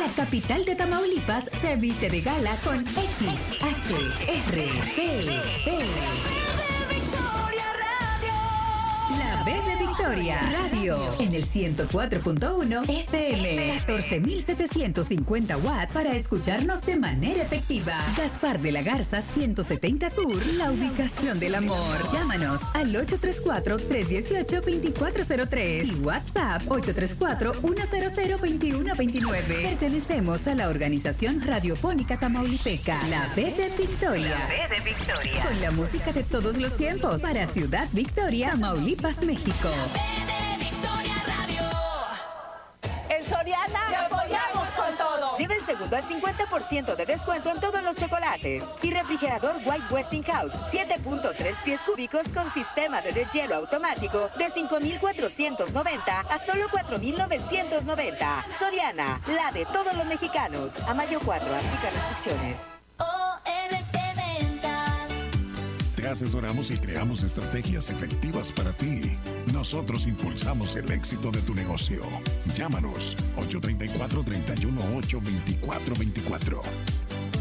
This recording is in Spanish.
La capital de Tamaulipas se viste de gala con XHRPP. La B de Victoria Radio en el 104.1 FM, 14.750 watts para escucharnos de manera efectiva. Gaspar de la Garza 170 Sur, la ubicación del amor. Llámanos al 834-318-2403 y WhatsApp 834-100-2129. Pertenecemos a la organización radiofónica tamaulipeca, La B de Victoria. La B de Victoria. Con la música de todos los tiempos para Ciudad Victoria, Tamaulipas, México. En Soriana ¡te apoyamos con todo! Lleva el segundo al 50% de descuento en todos los chocolates. Y refrigerador White Westinghouse, 7.3 pies cúbicos con sistema de deshielo automático de 5,490 a solo 4,990. Soriana, la de todos los mexicanos. A mayo 4, aplica restricciones. Te asesoramos y creamos estrategias efectivas para ti. Nosotros impulsamos el éxito de tu negocio. Llámanos 834-318-2424.